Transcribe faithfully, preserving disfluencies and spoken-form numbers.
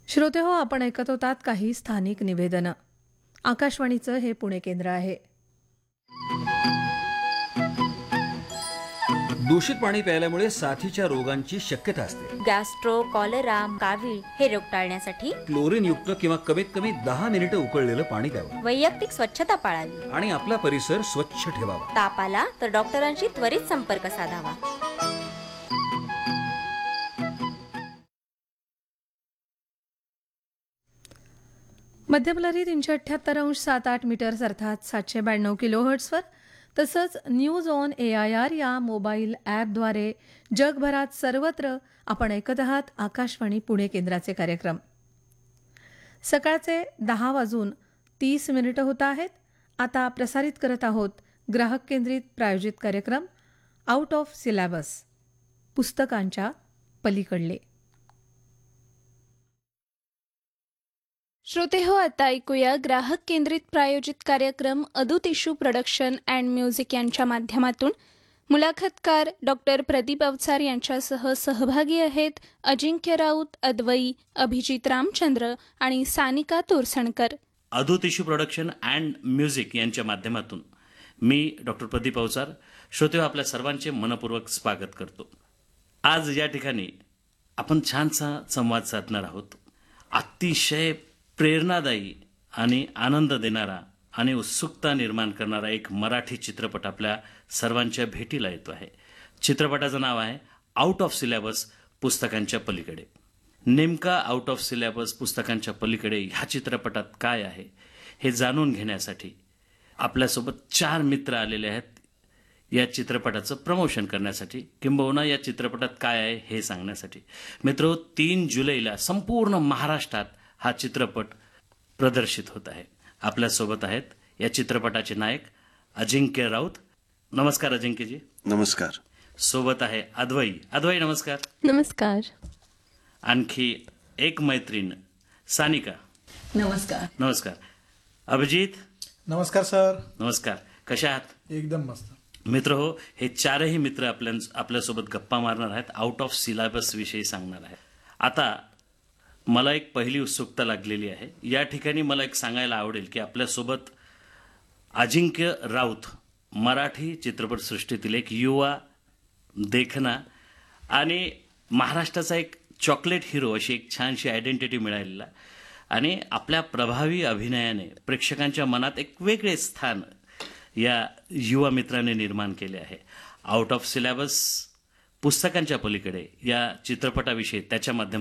श्रोते हो, आपण ऐकत होतात काही स्थानिक निवेदनं. आकाशवाणीचं हे पुणे केंद्र आहे. दूषित पाणी प्यायल्यामुळे साथीच्या रोगांची शक्यता असते. गॅस्ट्रो, कॉलरा, कावीळ हे रोग टाळण्यासाठी क्लोरीन युक्त किंवा कमीत कमी दहा मिनिटं उकळलेलं पाणी प्यावं वैयक्तिक स्वच्छता पाळावी आणि आपला परिसर स्वच्छ ठेवावा. ताप आला तर डॉक्टरांशी त्वरित संपर्क साधावा. मध्यमलहरी तीनशे अठ्ठ्याहत्तर अंश सात आठ मीटर्स अर्थात सातशे ब्याण्णव किलो हर्ट्सवर तसंच news on A I R या मोबाईल ॲपद्वारे जगभरात सर्वत्र आपण ऐकत आहात आकाशवाणी पुणे केंद्राचे कार्यक्रम. सकाळचे दहा वाजून तीस मिनिटं होत आहेत. आता प्रसारित करत आहोत ग्राहक केंद्रित प्रायोजित कार्यक्रम आउट ऑफ सिलॅबस, पुस्तकांच्या पलीकडले. श्रोते हो, आता ऐकूया ग्राहक केंद्रित प्रायोजित कार्यक्रम अदूत इशू प्रोडक्शन अँड म्युझिक यांच्या माध्यमातून. मुलाखतकार डॉक्टर प्रदीप अवचार यांच्यासह सहभागी आहेत अजिंक्य राऊत, अद्वई, अभिजित रामचंद्र आणि Sanika तोरसणकर. अदूत issue production and music यांच्या माध्यमातून मी डॉक्टर प्रदीप अवचार श्रोते हो, आपल्या सर्वांचे मनपूर्वक स्वागत करतो. आज या ठिकाणी आपण छानसा संवाद साधणार आहोत. अतिशय प्रेरणादायी आणि आनंद देणारा आणि उत्सुकता निर्माण करणारा एक मराठी चित्रपट आपल्या सर्वांच्या भेटीला येतो आहे. चित्रपटाचं नाव आहे आउट ऑफ सिलॅबस, पुस्तकांच्या पलीकडे. नेमका आउट ऑफ सिलॅबस, पुस्तकांच्या पलीकडे ह्या चित्रपटात काय आहे हे जाणून घेण्यासाठी आपल्यासोबत चार मित्र आलेले आहेत या चित्रपटाचं प्रमोशन करण्यासाठी, किंबहुना या चित्रपटात काय आहे हे सांगण्यासाठी. मित्र, तीन जुलैला संपूर्ण महाराष्ट्रात हा चित्रपट प्रदर्शित होत आहे. आपल्यासोबत आहेत या चित्रपटाचे नायक अजिंक्य राऊत. नमस्कार अजिंक्यजी. नमस्कार. सोबत आहे अद्वई. अद्वई नमस्कार. नमस्कार. आणखी एक मैत्रीण सानिका. नमस्कार. नमस्कार. अभिजित. नमस्कार सर. नमस्कार. कशा आहात? एकदम मस्त. मित्र हो, हे चारही मित्र आपल्या आपल्यासोबत गप्पा मारणार आहेत, आउट ऑफ सिलॅबस विषयी सांगणार आहेत. आता मला एक पहिली उत्सुकता लागलेली आहे. या ठिकाणी मला एक सांगायला आवडेल की आपल्यासोबत अजिंक्य राऊत, मराठी चित्रपटसृष्टीतील एक युवा, देखणा आणि महाराष्ट्राचा एक चॉकलेट हिरो अशी एक छानशी आयडेंटिटी मिळालेला आणि आपल्या प्रभावी अभिनयाने प्रेक्षकांच्या मनात एक वेगळे स्थान या युवा मित्राने निर्माण केले आहे. आउट ऑफ सिलॅबस, पुस्तकांच्या पलीकडे या चित्रपटाविषयी त्याच्या माध्यमातून